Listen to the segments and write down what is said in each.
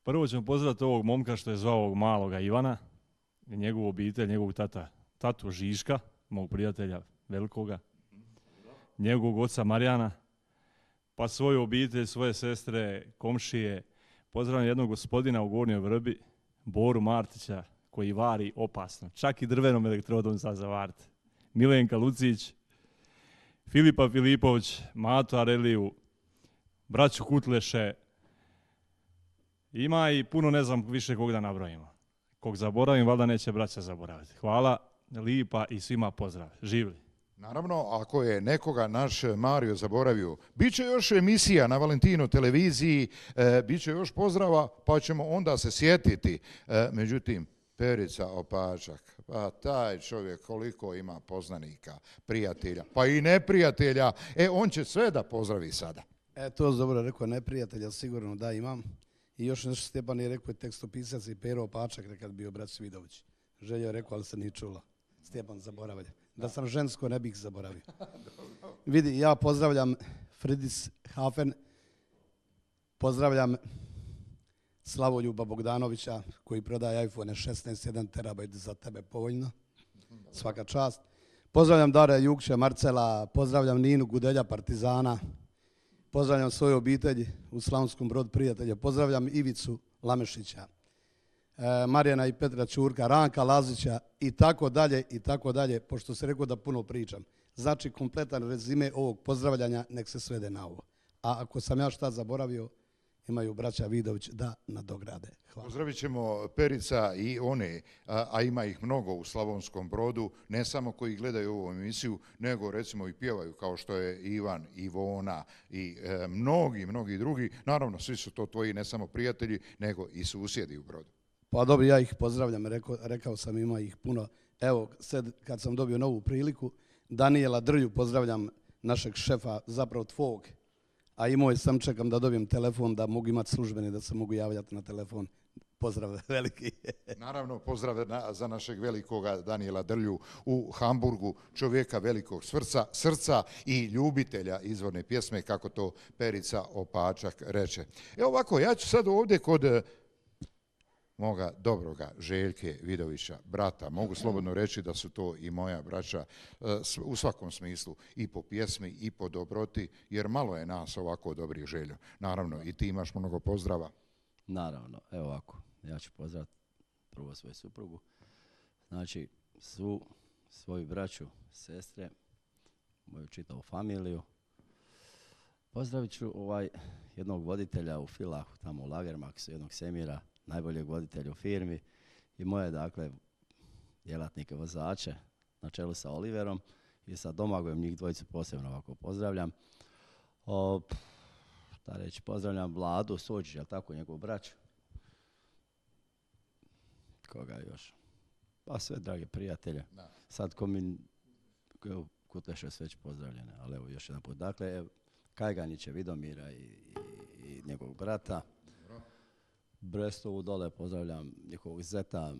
Prvo ćemo pozdraviti ovog momka što je zvao ovog maloga Ivana, njegovu obitelj, njegovog tatu Žiška, mog prijatelja velikoga, njegovog oca Marijana, pa svoju obitelj, svoje sestre, komšije. Pozdravljam jednog gospodina u Gornjoj Vrbi, Boru Martića, koji vari opasno, čak i drvenom elektrodom za zavariti. Milenka Lucić, Filipa Filipović, Mato Areliju, braću Kutleše, ima i puno, ne znam više kog da nabrojimo. Kog zaboravim, valjda neće braća zaboraviti. Hvala, lipa i svima pozdrav. Živli. Naravno, ako je nekoga naš Mario zaboravio, bit će još emisija na Valentino televiziji, bit će još pozdrava, pa ćemo onda se sjetiti. Međutim, Perica Opačak, pa taj čovjek koliko ima poznanika, prijatelja, pa i neprijatelja, on će sve da pozdravi sada. To je dobro rekao, neprijatelja sigurno da imam. I još nešto Stjepan je rekao, tekstopisac i Pero Opačak, kad bio brat Svidović. Želio je rekao, ali se nije čula. Stjepan zaboravlja. Da sam žensko, ne bih zaboravio. Vidi, ja pozdravljam Fridis Hafen, pozdravljam Slavoljuba Bogdanovića koji prodaje iPhone 16, 1 terabajt za tebe povoljno. Svaka čast. Pozdravljam Dara Jukća, Marcela, pozdravljam Ninu Gudelja, Partizana, pozdravljam svoju obitelj u Slavonskom Brodu, prijatelja, pozdravljam Ivicu Lamešića, Marijana i Petra Ćurka, Ranka Lazića i tako dalje, pošto se rekao da puno pričam. Znači, kompletan rezime ovog pozdravljanja nek se svede na ovo. A ako sam ja šta zaboravio, imaju braća Vidović da nadograde. Hvala. Pozdravit ćemo Perica i one, a ima ih mnogo u Slavonskom Brodu, ne samo koji gledaju ovu emisiju, nego recimo i pjevaju kao što je Ivan, Ivona i mnogi drugi. Naravno, svi su to tvoji ne samo prijatelji, nego i susjedi u Brodu. Pa dobro, ja ih pozdravljam, rekao sam ima ih puno. Evo, sad kad sam dobio novu priliku, Danijela Drlju pozdravljam, našeg šefa, zapravo tvog, a i moj sam čekam da dobijem telefon, da mogu imati službeni, da se mogu javljati na telefon. Pozdrav veliki. Naravno, pozdrav za našeg velikoga Danijela Drlju u Hamburgu, čovjeka velikog srca i ljubitelja izvorne pjesme, kako to Perica Opačak reče. Ovako, ja ću sad ovdje kod moga dobroga Željke Vidovića, brata. Mogu slobodno reći da su to i moja braća u svakom smislu, i po pjesmi i po dobroti, jer malo je nas ovako dobrih, Željo. Naravno, i ti imaš mnogo pozdrava. Naravno, evo ovako, ja ću pozdraviti prvo svoju suprugu, znači svoju braću, sestre, moju čitavu familiju. Pozdravit ću jednog voditelja u Filahu, tamo u Lagermaxu, jednog Semira, najboljeg voditelja u firmi i moje, dakle, djelatnike vozače na čelu sa Oliverom i sa Domagojem, njih dvojicu posebno ovako pozdravljam. Da reći, pozdravljam Vladu Sođić, jel tako, njegovu braću. Koga još? Pa sve drage prijatelje. Sad Kutleše sve već pozdravljene, ali evo još jedan put. Dakle, Kajganića, Vidomira i njegovog brata. Brestovu dole pozdravljam njihovog zeta,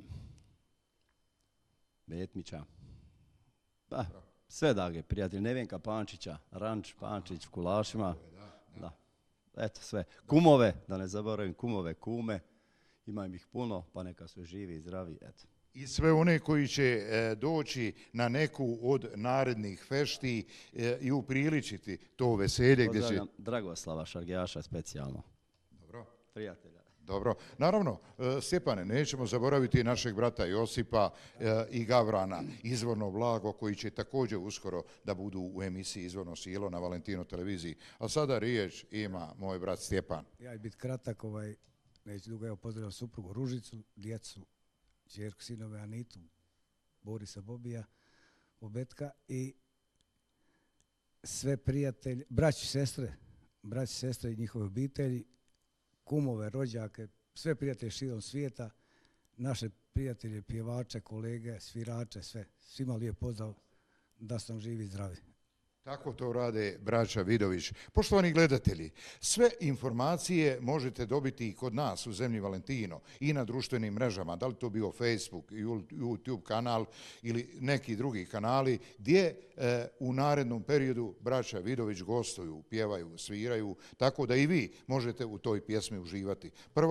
Betmića. Pa, sve drage prijatelji, Nevenka Pančića, Ranč Pančić, Kulašima. Da. Eto sve. Kumove, da ne zaboravim, kumove, kume. Imam ih puno, pa neka su živi i zdravi. Eto. I sve one koji će doći na neku od narednih fešti i upriličiti to veselje. Pozdravljam Dragoslava Šargijaša specijalno. Dobro. Prijatelja. Dobro. Naravno, Stjepane, nećemo zaboraviti našeg brata Josipa i Gavrana, Izvorno blago, koji će također uskoro da budu u emisiji Izvorno silo na Valentino televiziji. A sada riječ ima moj brat Stjepan. Ja ću biti kratak, neću dugo, evo pozdravljam suprugu Ružicu, djecu, ćerku, sinove Anitu, Borisa Bobija, Bobetka i sve prijatelje, braći i sestre i njihove obitelji, kumove, rođake, sve prijatelje širom svijeta, naše prijatelje, pjevače, kolege, svirače, sve. Svima lijep pozdrav, da su nam živi i zdravi. Tako to rade braća Vidović. Poštovani gledatelji, sve informacije možete dobiti i kod nas u Zemlji Valentino i na društvenim mrežama, da li to bio Facebook, YouTube kanal ili neki drugi kanali, gdje u narednom periodu braća Vidović gostuju, pjevaju, sviraju, tako da i vi možete u toj pjesmi uživati.